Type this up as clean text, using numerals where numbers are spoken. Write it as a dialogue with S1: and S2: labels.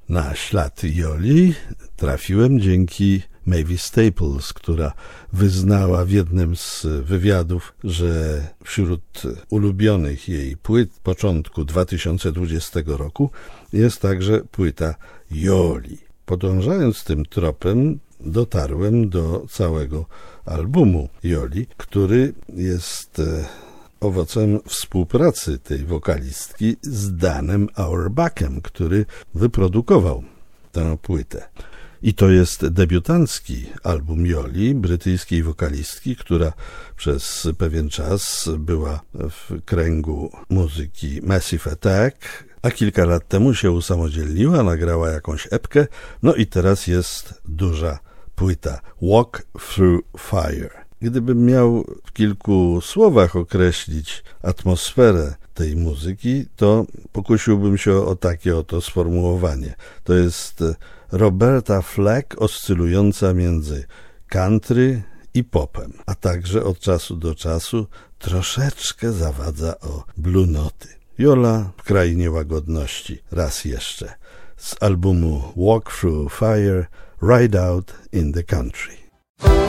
S1: Na ślad Joli trafiłem dzięki Mavis Staples, która wyznała w jednym z wywiadów, że wśród ulubionych jej płyt początku 2020 roku jest także płyta Joli. Podążając tym tropem dotarłem do całego albumu Joli, który jest owocem współpracy tej wokalistki z Danem Auerbachem, który wyprodukował tę płytę. I to jest debiutancki album Joli, brytyjskiej wokalistki, która przez pewien czas była w kręgu muzyki Massive Attack, a kilka lat temu się usamodzielniła, nagrała jakąś epkę, no i teraz jest duża płyta Walk Through Fire. Gdybym miał w kilku słowach określić atmosferę tej muzyki, to pokusiłbym się o takie oto sformułowanie. To jest Roberta Flack oscylująca między country i popem, a także od czasu do czasu troszeczkę zawadza o blue noty. Jola w krainie łagodności, raz jeszcze, z albumu Walk Through Fire, Ride Out in the Country.